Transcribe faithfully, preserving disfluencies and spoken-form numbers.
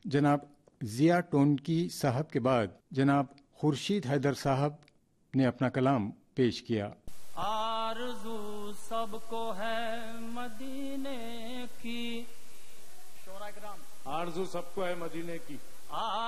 जनाब जिया टोनकी साहब के बाद जनाब खुर्शीद हैदर साहब ने अपना कलाम पेश किया। आरज़ू सबको है मदीने की, आरज़ू सबको है मदीने की।